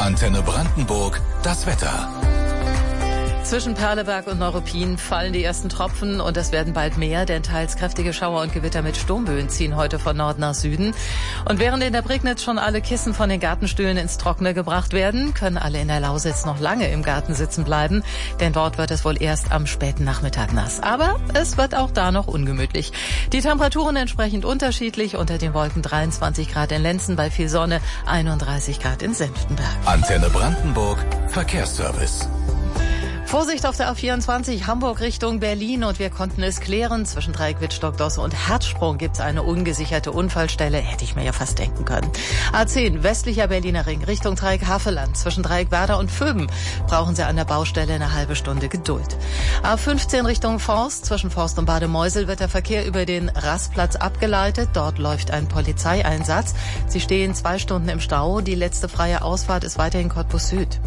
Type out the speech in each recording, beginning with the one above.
Antenne Brandenburg, das Wetter. Zwischen Perleberg und Neuruppin fallen die ersten Tropfen und es werden bald mehr, denn teils kräftige Schauer und Gewitter mit Sturmböen ziehen heute von Nord nach Süden. Und während in der Prignitz schon alle Kissen von den Gartenstühlen ins Trockene gebracht werden, können alle in der Lausitz noch lange im Garten sitzen bleiben, denn dort wird es wohl erst am späten Nachmittag nass. Aber es wird auch da noch ungemütlich. Die Temperaturen entsprechend unterschiedlich, unter den Wolken 23 Grad in Lenzen, bei viel Sonne 31 Grad in Senftenberg. Antenne Brandenburg, Verkehrsservice. Vorsicht auf der A24 Hamburg Richtung Berlin und wir konnten es klären. Zwischen Dreieck Wittstock-Dosse und Herzsprung gibt es eine ungesicherte Unfallstelle. Hätte ich mir ja fast denken können. A10 westlicher Berliner Ring Richtung Dreieck Havelland. Zwischen Dreieck Werder und Vöben brauchen Sie an der Baustelle eine halbe Stunde Geduld. A15 Richtung Forst. Zwischen Forst und Bademeusel wird der Verkehr über den Rastplatz abgeleitet. Dort läuft ein Polizeieinsatz. Sie stehen 2 Stunden im Stau. Die letzte freie Ausfahrt ist weiterhin Cottbus Süd.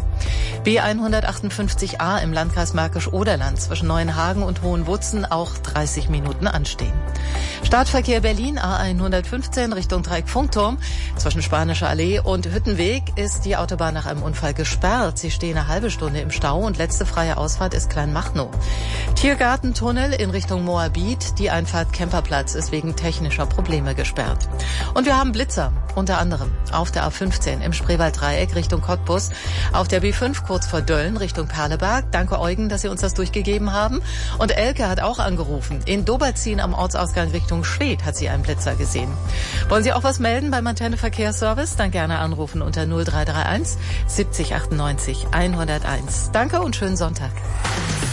B158a im Landkreis Märkisch-Oderland zwischen Neuenhagen und Hohenwutzen auch 30 Minuten anstehen. Startverkehr Berlin A115 Richtung Dreieck-Funkturm. Zwischen Spanischer Allee und Hüttenweg ist die Autobahn nach einem Unfall gesperrt. Sie stehen eine halbe Stunde im Stau und letzte freie Ausfahrt ist Kleinmachnow. Tiergartentunnel in Richtung Moabit. Die Einfahrt Kemperplatz ist wegen technischer Probleme gesperrt. Und wir haben Blitzer, unter anderem auf der A15 im Spreewalddreieck Richtung Cottbus, auf der B5 kurz vor Dölln Richtung Perleberg. Danke Eugen, dass Sie uns das durchgegeben haben. Und Elke hat auch angerufen. In Doberzin am Ortsausgang Richtung Schwedt hat sie einen Blitzer gesehen. Wollen Sie auch was melden beim Antenne Verkehrsservice? Dann gerne anrufen unter 0331 70 98 101. Danke und schönen Sonntag.